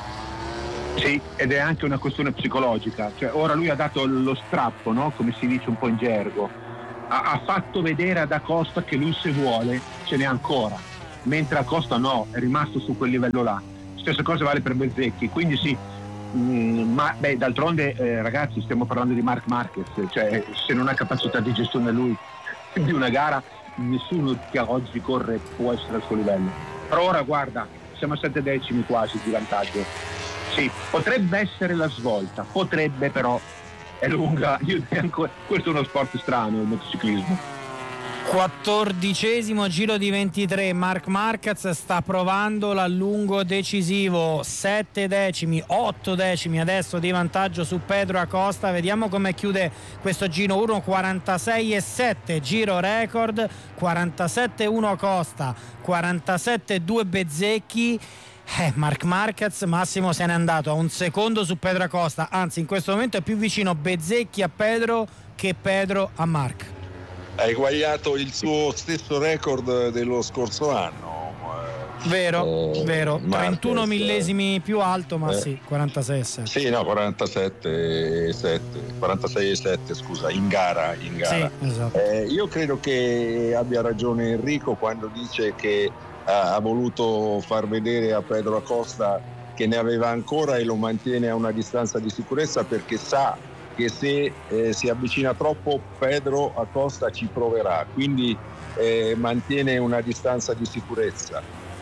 Sì, ed è anche una questione psicologica, cioè ora lui ha dato lo strappo, no? Come si dice un po' in gergo, ha, ha fatto vedere ad Acosta che lui, se vuole, ce n'è ancora, mentre Acosta no, è rimasto su quel livello là. Stessa cosa vale per Bezzecchi, quindi sì, mh, ma beh, d'altronde eh, ragazzi, stiamo parlando di Marc Marquez, cioè se non ha capacità di gestione lui di una gara, nessuno che oggi corre può essere al suo livello. Però ora guarda, siamo a sette decimi quasi di vantaggio. Sì, potrebbe essere la svolta, potrebbe, però è lunga. Io ancora, questo è uno sport strano, il motociclismo.
quattordicesimo giro di ventitré, Marc Marquez sta provando l'allungo decisivo, sette decimi, otto decimi adesso di vantaggio su Pedro Acosta. Vediamo come chiude questo giro. Uno quarantasei e sette, giro record, quarantasette uno Acosta, quarantasette due Bezzecchi. Eh, Marc Marquez, Massimo, se n'è andato a un secondo su Pedro Acosta, anzi in questo momento è più vicino Bezzecchi a Pedro che Pedro a Marc.
Ha eguagliato il suo stesso record dello scorso anno.
Vero, eh, vero.
Marquez,
trentuno millesimi più alto, ma eh. sì, quarantasei e sette.
Sì, no, quarantasette e sette, quarantasei e sette, scusa, in gara, in gara.
Sì, esatto.
Eh, io credo che abbia ragione Enrico quando dice che ha, ha voluto far vedere a Pedro Acosta che ne aveva ancora e lo mantiene a una distanza di sicurezza, perché sa che se eh, si avvicina troppo Pedro Acosta ci proverà, quindi eh, mantiene una distanza di sicurezza.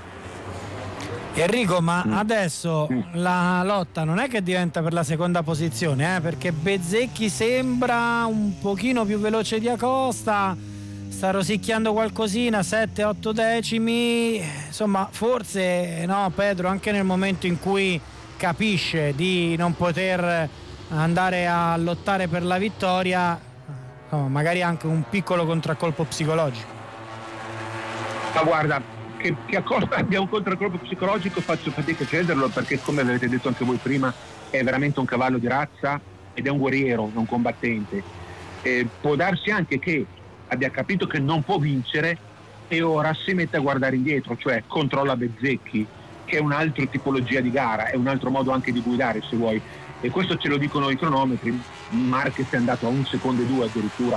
Enrico, ma
mm.
adesso mm. la lotta non è che diventa per la seconda posizione, eh, perché Bezzecchi sembra un pochino più veloce di Acosta, sta rosicchiando qualcosina, sette otto decimi, insomma forse no, Pedro, anche nel momento in cui capisce di non poter andare a lottare per la vittoria, no, magari anche un piccolo contraccolpo psicologico.
Ma guarda, che, che a Costa abbia un controcolpo psicologico faccio fatica a crederlo, perché come avete detto anche voi prima è veramente un cavallo di razza ed è un guerriero, un combattente. Eh, può darsi anche che abbia capito che non può vincere e ora si mette a guardare indietro, cioè controlla Bezzecchi, che è un'altra tipologia di gara, è un altro modo anche di guidare se vuoi, e questo ce lo dicono i cronometri. Marquez è andato a un secondo e due addirittura,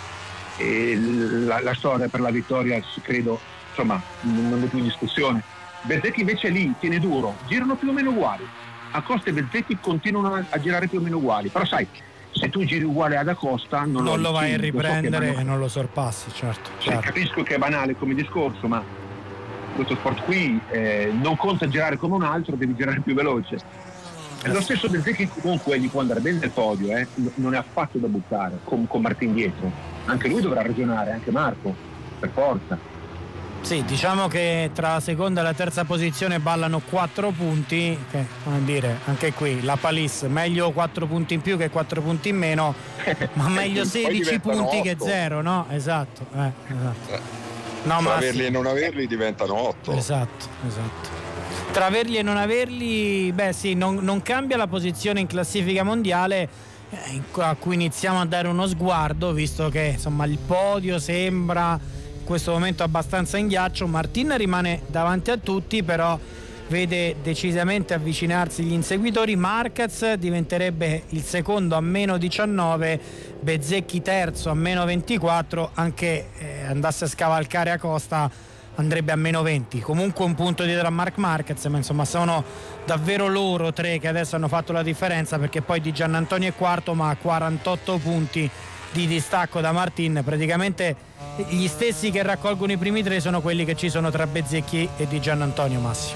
e la, la storia per la vittoria credo insomma non è più in discussione. Bezzecchi invece lì tiene duro, girano più o meno uguali, Acosta e Bezzecchi continuano a, a girare più o meno uguali, però sai, se tu giri uguale ad Acosta non,
non lo, lo vai a
riprendere
riprendere so e non lo sorpassi, certo, certo.
Capisco che è banale come discorso, ma questo sport qui eh, non conta girare come un altro, devi girare più veloce. E lo stesso Bezzecchi comunque gli può andare bene nel podio, eh? Non è affatto da buttare con, con Martin dietro, anche lui dovrà ragionare, anche Marco, per forza.
Sì, diciamo che tra la seconda e la terza posizione ballano quattro punti, che come dire, anche qui la Palisse, meglio quattro punti in più che quattro punti in meno, ma meglio sedici punti otto. Che zero, no? Esatto, eh, esatto.
Eh.
No,
tra
ma
averli
sì.
e non averli diventano otto.
Esatto, esatto. Tra averli e non averli, beh sì, non, non cambia la posizione in classifica mondiale, eh, a cui iniziamo a dare uno sguardo, visto che insomma il podio sembra in questo momento abbastanza in ghiaccio. Martin rimane davanti a tutti, però vede decisamente avvicinarsi gli inseguitori. Marquez diventerebbe il secondo a meno diciannove, Bezzecchi terzo a meno ventiquattro, anche eh, andasse a scavalcare Acosta andrebbe a meno venti, comunque un punto dietro a Marc Marquez, ma insomma sono davvero loro tre che adesso hanno fatto la differenza, perché poi Di Giannantonio è quarto ma ha quarantotto punti di distacco da Martin. Praticamente gli stessi che raccolgono i primi tre sono quelli che ci sono tra Bezzecchi e Di Giannantonio, Massimo.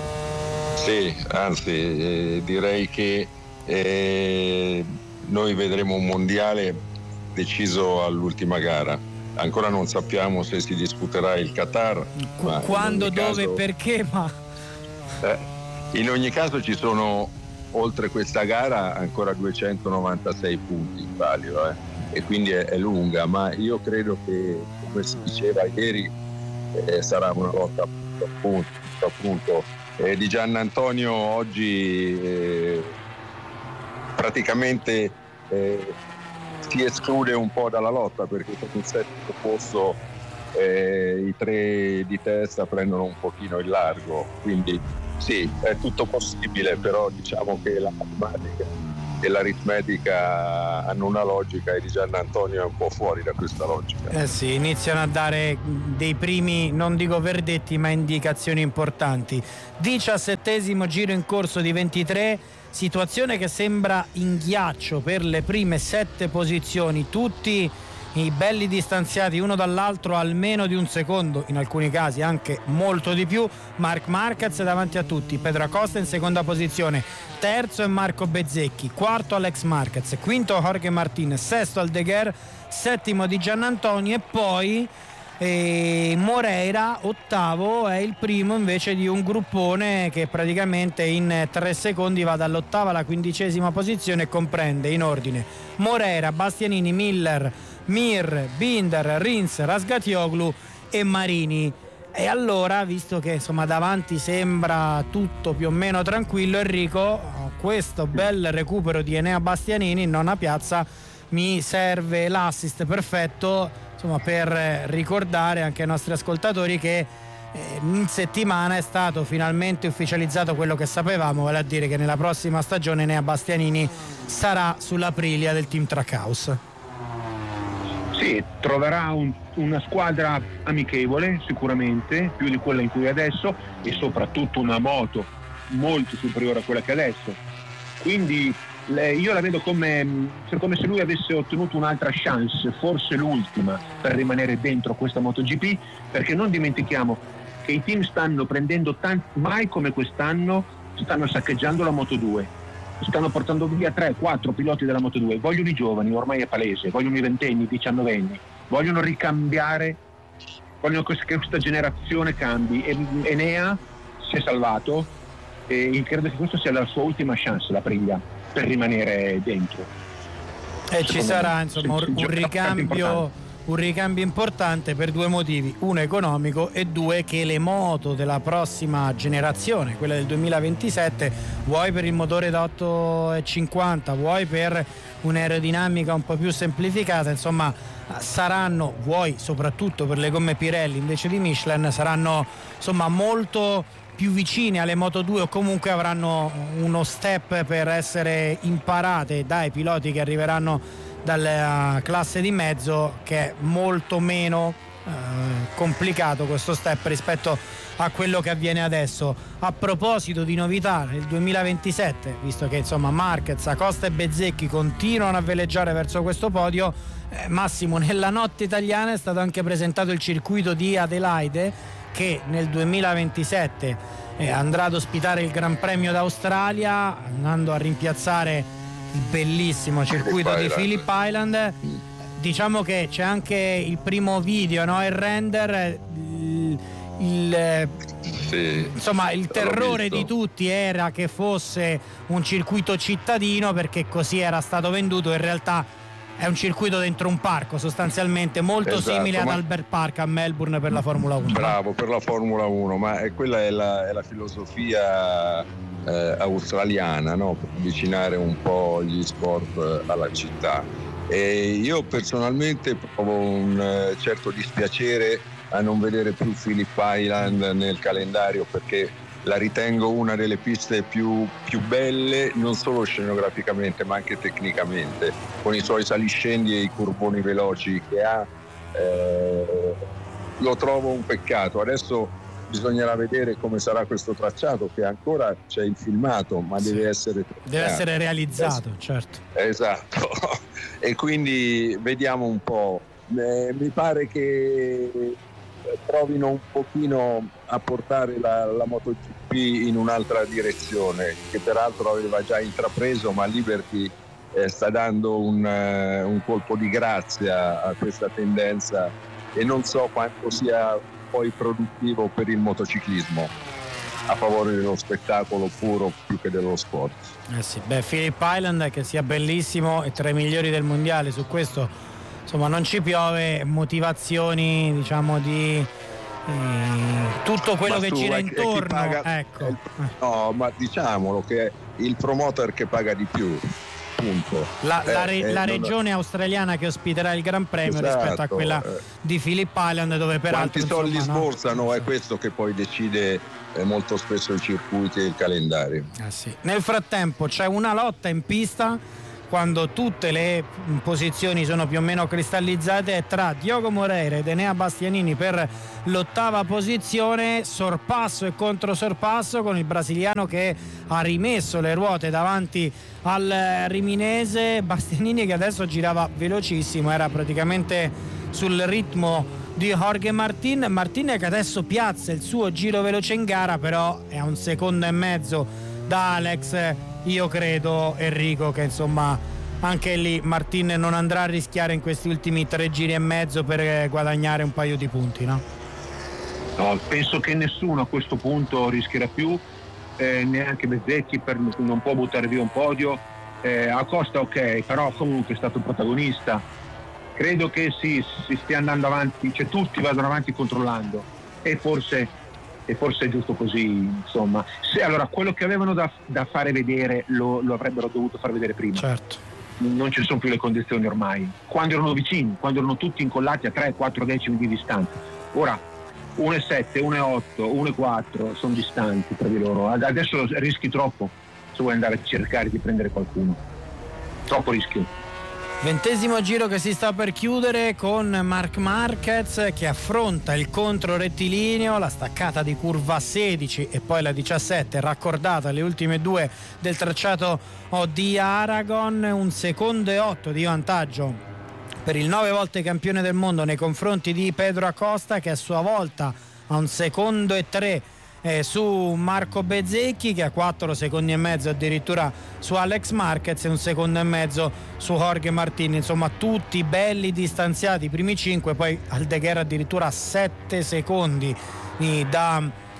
Sì, anzi eh, direi che eh, noi vedremo un mondiale deciso all'ultima gara. Ancora non sappiamo se si disputerà il Qatar.
Qu- quando, dove,
caso,
perché, ma...
Eh, in ogni caso ci sono, oltre questa gara, ancora duecentonovantasei punti in palio, eh, e quindi è, è lunga, ma io credo che, come si diceva ieri, eh, sarà una lotta appunto, appunto. Eh, Di Giannantonio oggi eh, praticamente eh, si esclude un po' dalla lotta, perché con il settimo posto eh, i tre di testa prendono un pochino il largo, quindi sì, è tutto possibile, però diciamo che la matematica e l'aritmetica hanno una logica e Di Giannantonio è un po' fuori da questa logica.
Eh sì, iniziano a dare dei primi, non dico verdetti, ma indicazioni importanti. diciassettesimo giro in corso di ventitré, situazione che sembra in ghiaccio per le prime sette posizioni, tutti i belli distanziati uno dall'altro almeno di un secondo, in alcuni casi anche molto di più. Marc Marquez davanti a tutti, Pedro Acosta in seconda posizione, terzo è Marco Bezzecchi, quarto Alex Marquez, quinto Jorge Martin, sesto Aldeguer, settimo Di Giannantonio e poi e Moreira ottavo, è il primo invece di un gruppone che praticamente in tre secondi va dall'ottava alla quindicesima posizione e comprende in ordine Moreira, Bastianini, Miller, Mir, Binder, Rins, Razgatlioglu e Marini. E allora, visto che insomma davanti sembra tutto più o meno tranquillo, Enrico, questo bel recupero di Enea Bastianini in nona piazza mi serve l'assist perfetto, insomma, per ricordare anche ai nostri ascoltatori che eh, in settimana è stato finalmente ufficializzato quello che sapevamo, vale a dire che nella prossima stagione Enea Bastianini sarà sull'Aprilia del team Trackhouse.
Sì, troverà un, una squadra amichevole sicuramente, più di quella in cui è adesso, e soprattutto una moto molto superiore a quella che è adesso, quindi le, io la vedo come, come se lui avesse ottenuto un'altra chance, forse l'ultima, per rimanere dentro questa MotoGP, perché non dimentichiamo che i team stanno prendendo tanti, mai come quest'anno stanno saccheggiando la Moto due, stanno portando via tre quattro piloti della Moto due, vogliono i giovani, ormai è palese, vogliono i ventenni, i diciannovenni, vogliono ricambiare, vogliono che questa generazione cambi, e Enea si è salvato e credo che questa sia la sua ultima chance, la Aprilia, per rimanere dentro.
E ci sarà insomma un, un ricambio un ricambio importante per due motivi: uno economico e due che le moto della prossima generazione, quella del duemilaventisette, vuoi per il motore da otto e cinquanta, vuoi per un'aerodinamica un po' più semplificata, insomma saranno, vuoi soprattutto per le gomme Pirelli invece di Michelin, saranno insomma molto più vicine alle Moto due, o comunque avranno uno step per essere imparate dai piloti che arriveranno dalla classe di mezzo, che è molto meno eh, complicato questo step rispetto a quello che avviene adesso. A proposito di novità nel duemilaventisette, visto che insomma Marquez, Acosta e Bezzecchi continuano a veleggiare verso questo podio, eh, Massimo, nella notte italiana è stato anche presentato il circuito di Adelaide, che nel duemilaventisette eh, andrà ad ospitare il Gran Premio d'Australia, andando a rimpiazzare il bellissimo circuito di Phillip Island. Diciamo che c'è anche il primo video, no? Il render, il, il, sì, insomma il terrore di tutti era che fosse un circuito cittadino, perché così era stato venduto. In realtà è un circuito dentro un parco, sostanzialmente molto esatto, simile ad Albert Park a Melbourne per la Formula uno.
Bravo, per la Formula uno, ma è, quella è la, è la filosofia eh, australiana, no? Per avvicinare un po' gli sport alla città. E io personalmente provo un eh, certo dispiacere a non vedere più Phillip Island nel calendario, perché la ritengo una delle piste più, più belle, non solo scenograficamente ma anche tecnicamente, con i suoi saliscendi e i curvoni veloci che ha. Eh, lo trovo un peccato. Adesso bisognerà vedere come sarà questo tracciato, che ancora c'è il filmato, ma sì, deve essere
deve essere realizzato, es- certo.
Esatto. E quindi vediamo un po'. Eh, mi pare che provino un pochino a portare la, la MotoGP in un'altra direzione, che peraltro aveva già intrapreso, ma Liberty eh, sta dando un, uh, un colpo di grazia a questa tendenza, e non so quanto sia poi produttivo per il motociclismo, a favore dello spettacolo puro più che dello sport.
Eh sì, beh, Phillip Island, che sia bellissimo e tra i migliori del mondiale, su questo insomma non ci piove. Motivazioni, diciamo, di eh, tutto quello ma che gira intorno, paga, ecco.
Il, no, ma diciamolo che è il promoter che paga di più, punto.
La,
eh,
la, re,
eh,
la regione non... australiana che ospiterà il Gran Premio, esatto, rispetto a quella eh. di Phillip Island, dove peraltro
quanti soldi
insomma,
sborsano, no? È questo che poi decide eh, molto spesso i circuiti e il calendario.
Eh sì. Nel frattempo c'è una lotta in pista, quando tutte le posizioni sono più o meno cristallizzate, tra Diogo Moreira ed Enea Bastianini per l'ottava posizione, sorpasso e controsorpasso, con il brasiliano che ha rimesso le ruote davanti al riminese. Bastianini che adesso girava velocissimo, era praticamente sul ritmo di Jorge Martin. Martin che adesso piazza il suo giro veloce in gara, però è a un secondo e mezzo da Alex. Io credo, Enrico, che insomma anche lì Martin non andrà a rischiare in questi ultimi tre giri e mezzo per guadagnare un paio di punti, no?
No, penso che nessuno a questo punto rischierà più, eh, neanche Bezzecchi, per, non può buttare via un podio. eh, Acosta ok, però comunque è stato protagonista. Credo che sì, si stia andando avanti, cioè tutti vadano avanti controllando, e forse e forse è giusto così, insomma. Se, allora, quello che avevano da, da fare vedere lo, lo avrebbero dovuto far vedere prima.
Certo.
Non ci sono più le condizioni ormai. Quando erano vicini, quando erano tutti incollati a tre quattro decimi di distanza. Ora uno e sette, uno e otto, uno e quattro sono distanti tra di loro. Adesso rischi troppo se vuoi andare a cercare di prendere qualcuno. Troppo rischio.
Ventesimo giro che si sta per chiudere con Marc Marquez che affronta il contro rettilineo, la staccata di curva sedici e poi la diciassette raccordata alle ultime due del tracciato di Aragon. Un secondo e otto di vantaggio per il nove volte campione del mondo nei confronti di Pedro Acosta, che a sua volta ha un secondo e tre Eh, su Marco Bezzecchi, che ha quattro secondi e mezzo addirittura su Alex Marquez e un secondo e mezzo su Jorge Martin. Insomma tutti belli distanziati, i primi cinque, poi Aldeguer addirittura sette secondi da,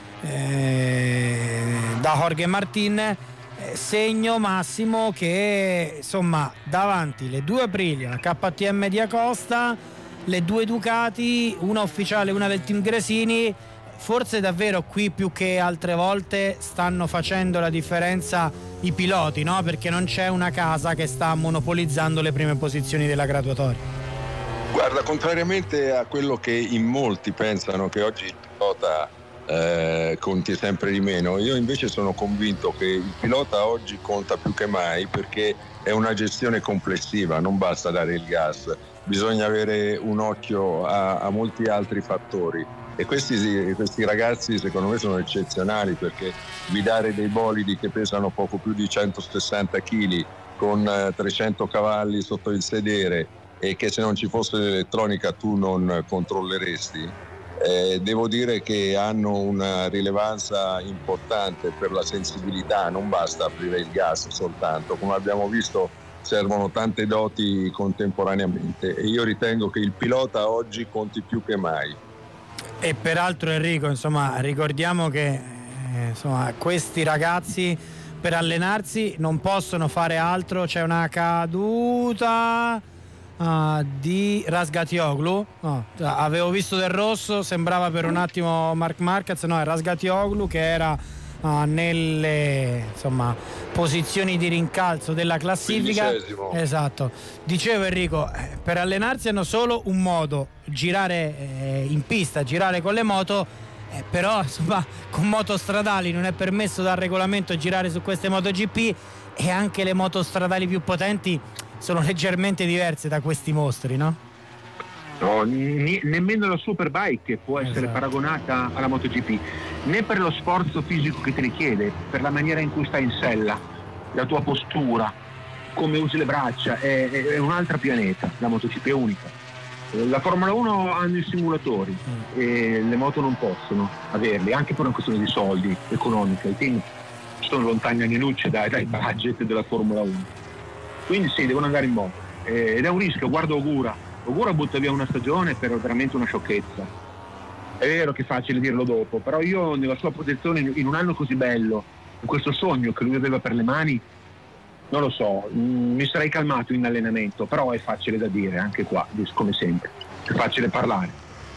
eh, da Jorge Martin. eh, segno Massimo che insomma davanti le due Aprilia, la K T M di Acosta, le due Ducati, una ufficiale e una del team Gresini, forse davvero qui più che altre volte stanno facendo la differenza i piloti, no? Perché non c'è una casa che sta monopolizzando le prime posizioni della graduatoria.
Guarda, contrariamente a quello che in molti pensano, che oggi il pilota eh, conti sempre di meno, io invece sono convinto che il pilota oggi conta più che mai, perché è una gestione complessiva, non basta dare il gas, bisogna avere un occhio a, a molti altri fattori. E questi, questi ragazzi secondo me sono eccezionali, perché guidare dei bolidi che pesano poco più di centosessanta chili con eh, trecento cavalli sotto il sedere, e che se non ci fosse l'elettronica tu non controlleresti, eh, devo dire che hanno una rilevanza importante per la sensibilità. Non basta aprire il gas soltanto, come abbiamo visto servono tante doti contemporaneamente, e io ritengo che il pilota oggi conti più che mai.
E peraltro, Enrico, insomma, ricordiamo che eh, insomma, questi ragazzi per allenarsi non possono fare altro. C'è una caduta uh, di Razgatlioglu, no, avevo visto del rosso, sembrava per un attimo Marc Marquez, no, è Razgatlioglu che era uh, nelle insomma posizioni di rincalzo della classifica.
Quindicesimo.
Esatto. Dicevo, Enrico, per allenarsi hanno solo un modo: girare eh, in pista, girare con le moto, eh, però insomma con moto stradali non è permesso dal regolamento girare su queste MotoGP, e anche le moto stradali più potenti sono leggermente diverse da questi mostri, no?
No, ne- nemmeno la Superbike può essere
esatto. paragonata
alla MotoGP, né per lo sforzo fisico che ti richiede, per la maniera in cui stai in sella, la tua postura, come usi le braccia, è, è, è un altro pianeta. La MotoGP è unica. La Formula uno hanno i simulatori mm. e le moto non possono averli, anche per una questione di soldi economica. I team sono lontani anni luce dai, dai budget della Formula uno, quindi sì, devono andare in moto, eh, ed è un rischio. Guardo Ogura Ogura butta via una stagione per veramente una sciocchezza. È vero che è facile dirlo dopo, però io nella sua posizione, in un anno così bello, in questo sogno che lui aveva per le mani, non lo so, mh, mi sarei calmato in allenamento, però è facile da dire anche qua, come sempre, è facile parlare.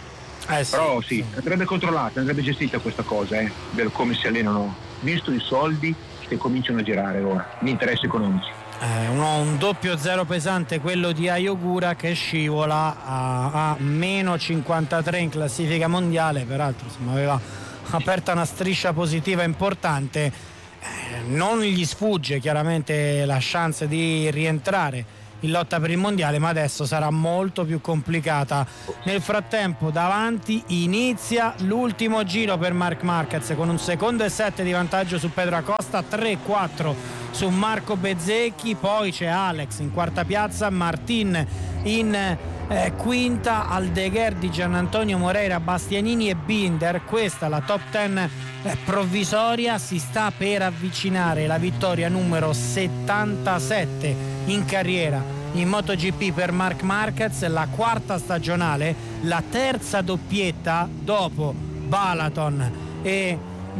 Eh sì,
però sì,
sì,
andrebbe controllata, andrebbe gestita questa cosa, eh, del come si allenano, visto i soldi che cominciano a girare ora, gli interessi economici.
Eh, uno, un doppio zero pesante quello di Ayogura, che scivola a, a meno cinquantatré in classifica mondiale. Peraltro insomma, aveva aperta una striscia positiva importante. Eh, non gli sfugge chiaramente la chance di rientrare in lotta per il mondiale, ma adesso sarà molto più complicata. Nel frattempo davanti inizia l'ultimo giro per Marc Marquez, con un secondo e sette di vantaggio su Pedro Acosta, tre quattro su Marco Bezzecchi, poi c'è Alex in quarta piazza, Martin in eh, quinta, Aldeguer di Gianantonio Moreira, Bastianini e Binder. Questa la top dieci eh, provvisoria. Si sta per avvicinare la vittoria numero settantasette in carriera in MotoGP per Marc Marquez, la quarta stagionale, la terza doppietta dopo Balaton e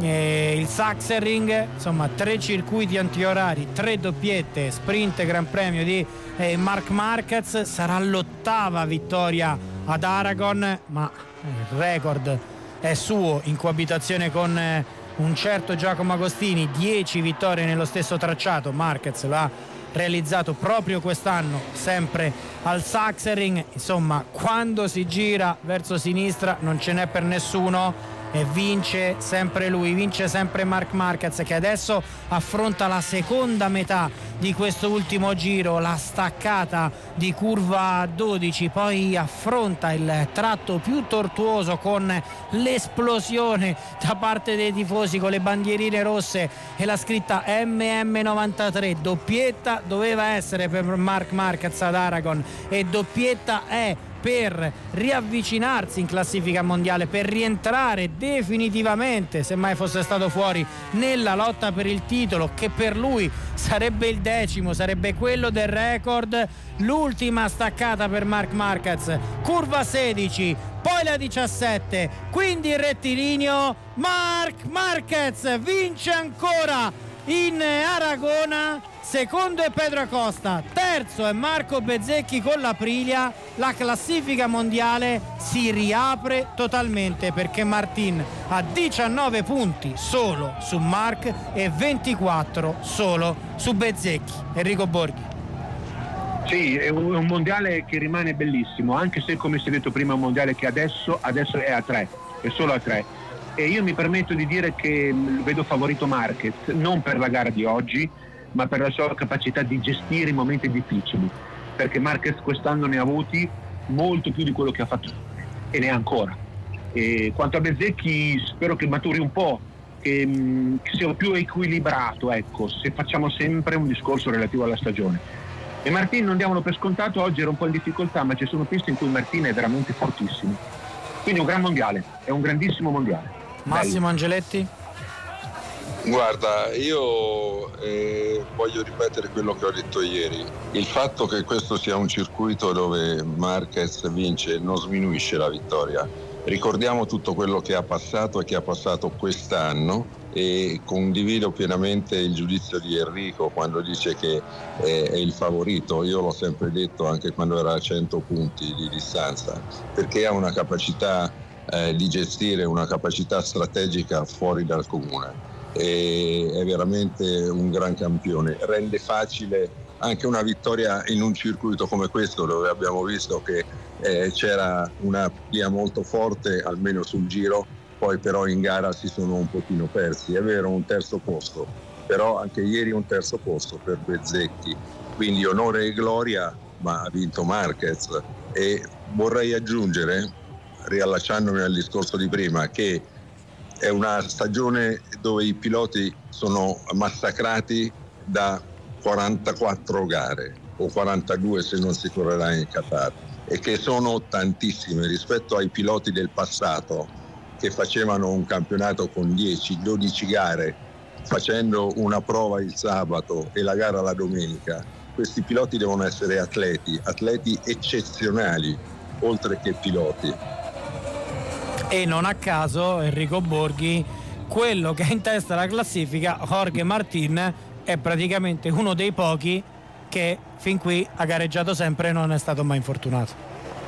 E il Sachsenring, insomma tre circuiti antiorari, tre doppiette, sprint e Gran Premio di eh, Marc Marquez. Sarà l'ottava vittoria ad Aragon, ma il record è suo in coabitazione con eh, un certo Giacomo Agostini, dieci vittorie nello stesso tracciato. Marquez lo ha realizzato proprio quest'anno sempre al Sachsenring. Insomma, quando si gira verso sinistra non ce n'è per nessuno e vince sempre lui, vince sempre Marc Marquez, che adesso affronta la seconda metà di questo ultimo giro, la staccata di curva dodici, poi affronta il tratto più tortuoso con l'esplosione da parte dei tifosi con le bandierine rosse e la scritta M M novantatré. Doppietta doveva essere per Marc Marquez ad Aragon e doppietta è per riavvicinarsi in classifica mondiale, per rientrare definitivamente, se mai fosse stato fuori, nella lotta per il titolo, che per lui sarebbe il decimo, sarebbe quello del record. L'ultima staccata per Marc Marquez, curva sedici, poi la diciassette, quindi il rettilineo. Marc Marquez vince ancora in Aragona, secondo è Pedro Acosta, terzo terzo è Marco Bezzecchi con l'Aprilia, la classifica mondiale si riapre totalmente perché Martin ha diciannove punti solo su Marc e ventiquattro solo su Bezzecchi. Enrico Borghi.
Sì, è un, è un mondiale che rimane bellissimo, anche se, come si è detto prima, è un mondiale che adesso, adesso è a tre, è solo a tre. E io mi permetto di dire che vedo favorito Marquez, non per la gara di oggi, ma per la sua capacità di gestire i momenti difficili, perché Marquez quest'anno ne ha avuti molto più di quello che ha fatto e ne ha ancora. E quanto a Bezzecchi, spero che maturi un po', che, che sia più equilibrato, ecco, se facciamo sempre un discorso relativo alla stagione. E Martin non diamolo per scontato, oggi era un po' in difficoltà, ma ci sono piste in cui Martin è veramente fortissimo. Quindi un gran mondiale, è un grandissimo mondiale.
Massimo
Bello.
Angeletti?
Guarda, io eh, voglio ripetere quello che ho detto ieri. Il fatto che questo sia un circuito dove Marquez vince non sminuisce la vittoria. Ricordiamo tutto quello che ha passato e che ha passato quest'anno, e condivido pienamente il giudizio di Enrico quando dice che è il favorito. Io l'ho sempre detto anche quando era a cento punti di distanza, perché ha una capacità eh, di gestire, una capacità strategica fuori dal comune, e è veramente un gran campione. Rende facile anche una vittoria in un circuito come questo, dove abbiamo visto che eh, c'era una via molto forte almeno sul giro, poi però in gara si sono un pochino persi. È vero, un terzo posto, però anche ieri un terzo posto per Bezzecchi, quindi onore e gloria, ma ha vinto Marquez. E vorrei aggiungere, riallacciandomi al discorso di prima, che è una stagione dove i piloti sono massacrati da quarantaquattro gare, o quarantadue se non si correrà in Qatar, e che sono tantissime rispetto ai piloti del passato che facevano un campionato con dieci dodici gare, facendo una prova il sabato e la gara la domenica. Questi piloti devono essere atleti, atleti eccezionali, oltre che piloti.
E non a caso Enrico Borghi, quello che ha in testa la classifica, Jorge Martin, è praticamente uno dei pochi che fin qui ha gareggiato sempre e non è stato mai infortunato.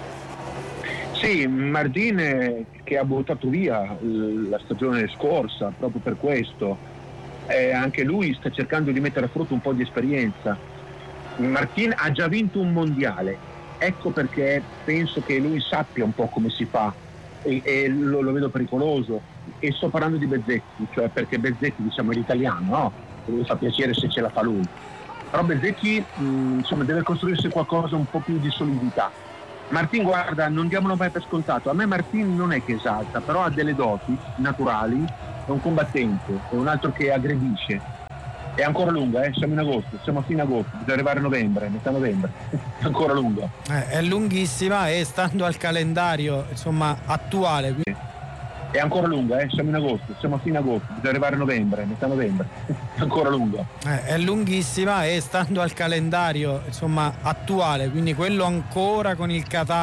Sì, Martin che ha buttato via la stagione scorsa proprio per questo, eh, anche lui sta cercando di mettere a frutto un po' di esperienza. Martin ha già vinto un mondiale, ecco perché penso che lui sappia un po' come si fa, e, e lo, lo vedo pericoloso. E sto parlando di Bezzecchi, cioè perché Bezzecchi, diciamo, è l'italiano, no? Mi fa piacere se ce la fa lui, però Bezzecchi mh, insomma deve costruirsi qualcosa un po' più di solidità. Martin, guarda, non diamolo mai per scontato, a me Martin non è che esalta, però ha delle doti naturali, è un combattente, è un altro che aggredisce. È ancora lunga, eh? Siamo in agosto, siamo a fine agosto, bisogna arrivare a novembre, metà novembre, è ancora lunga.
Eh, è lunghissima, e stando al calendario insomma attuale. Quindi...
È ancora lunga, eh? Siamo in agosto, siamo a fine agosto, bisogna arrivare a novembre, metà novembre, è ancora lunga.
Eh, è lunghissima, e stando al calendario insomma attuale, quindi quello ancora con il Qatar